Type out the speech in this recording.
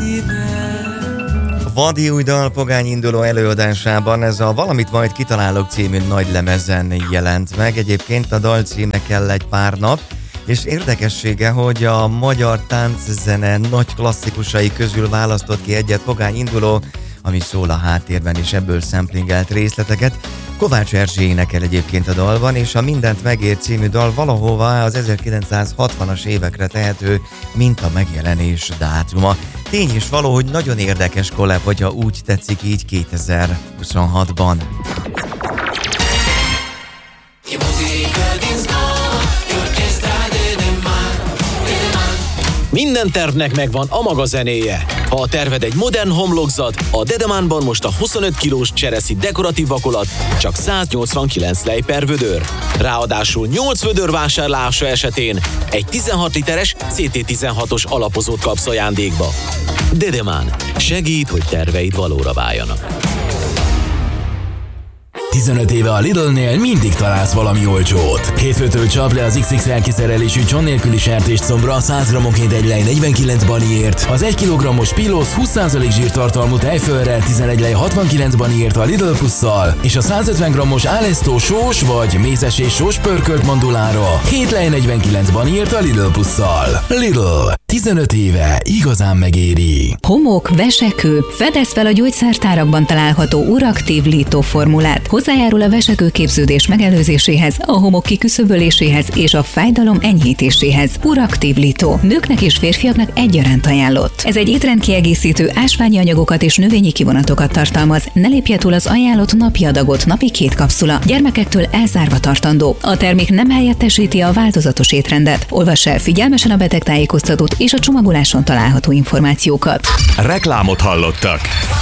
Vadi új dal Pogány induló előadásában ez a Valamit majd kitalálok című nagy lemezen jelent meg. Egyébként a dal címnek kell egy pár nap, és érdekessége, hogy a magyar tánczene nagy klasszikusai közül választott ki egyet Pogány induló, ami szól a háttérben, és ebből szemplingelt részleteket. Kovács Erzsé énekel egyébként a dalban, és a Mindent megér című dal valahová az 1960-as évekre tehető, mint a megjelenés dátuma. Tény is való, hogy nagyon érdekes kollab, hogyha úgy tetszik így 2026-ban. Minden tervnek megvan a maga zenéje. Ha a terved egy modern homlokzat, a Dedemánban most a 25 kilós csereszi dekoratív vakolat csak 189 lej per vödör. Ráadásul 8 vödör vásárlása esetén egy 16 literes CT16-os alapozót kapsz ajándékba. Dedemán. Segít, hogy terveid valóra váljanak. 15 éve a Lidl-nél mindig találsz valami olcsót. Hétfőtől csap le az XXL kiszerelésű cson nélküli sertéscombra 100 g-onként egy lej 49 baniért, az 1 kg-os Pilos 20% zsírtartalmú tejfölrel 11 lej 69 baniért a Lidl Plusszal, és a 150 g-os Álesto sós vagy mézes és sós pörkölt mandulára 7 lej 49 baniért a Lidl Plusszal. Lidl. 15 éve igazán megéri. Homok, vesekő. Fedez fel a gyógyszertárakban található Uraktív Lító formulát. Hozzájárul a vesekőképződés megelőzéséhez, a homok kiküszöböléséhez és a fájdalom enyhítéséhez. Uraktív Lító. Nőknek és férfiaknak egyaránt ajánlott. Ez egy étrendkiegészítő, ásványi anyagokat és növényi kivonatokat tartalmaz. Ne lépje túl az ajánlott napi adagot, napi 2 kapszula. Gyermekektől elzárva tartandó. A termék nem helyettesíti a változatos étrendet. Olvass el figyelmesen a betegtájékoztatót és a csomagoláson található információkat. Reklámot hallottak.